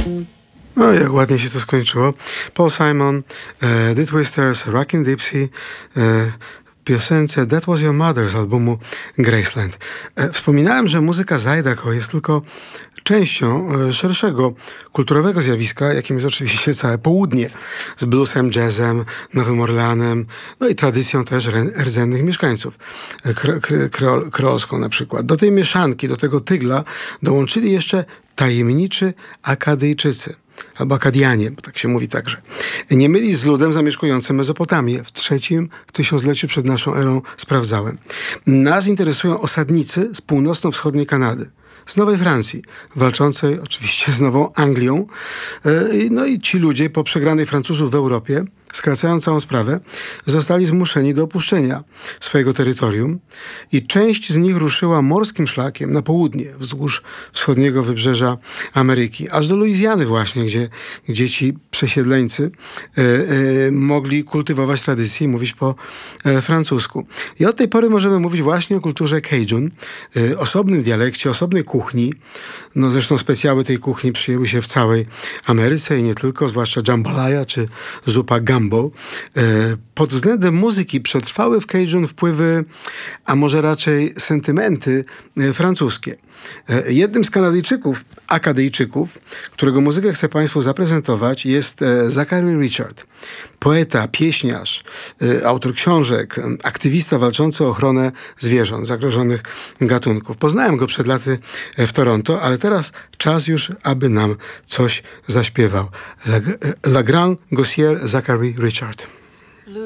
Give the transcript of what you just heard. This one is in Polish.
No, jak ładnie się to skończyło. Paul Simon, The Twisters, Rockin' Dipsy, piosence That Was Your Mother z albumu Graceland. Wspominałem, że muzyka Zydeco jest tylko częścią szerszego kulturowego zjawiska, jakim jest oczywiście całe południe, z bluesem, jazzem, Nowym Orleanem, no i tradycją też rdzennych mieszkańców, kreolską na przykład. Do tej mieszanki, do tego tygla dołączyli jeszcze tajemniczy Akadyjczycy. Albo Akadianie, bo tak się mówi także. Nie myli z ludem zamieszkującym Mezopotamię. W trzecim tysiącleciu przed naszą erą sprawdzałem. Nas interesują osadnicy z północno-wschodniej Kanady, z Nowej Francji, walczącej oczywiście z Nową Anglią. No i ci ludzie po przegranej Francuzów w Europie, skracając całą sprawę, zostali zmuszeni do opuszczenia swojego terytorium i część z nich ruszyła morskim szlakiem na południe, wzdłuż wschodniego wybrzeża Ameryki, aż do Luizjany właśnie, gdzie ci przesiedleńcy mogli kultywować tradycję i mówić po francusku. I od tej pory możemy mówić właśnie o kulturze Cajun, osobnym dialekcie, osobnej kuchni. No zresztą specjały tej kuchni przyjęły się w całej Ameryce i nie tylko, zwłaszcza jambalaya czy zupa gumbo. Pod względem muzyki przetrwały w Cajun wpływy, a może raczej sentymenty francuskie. Jednym z Akadyjczyków, którego muzykę chcę Państwu zaprezentować, jest Zachary Richard. Poeta, pieśniarz, autor książek, aktywista walczący o ochronę zwierząt, zagrożonych gatunków. Poznałem go przed laty w Toronto, ale teraz czas już, aby nam coś zaśpiewał. La Grande Gossière Zachary Richard.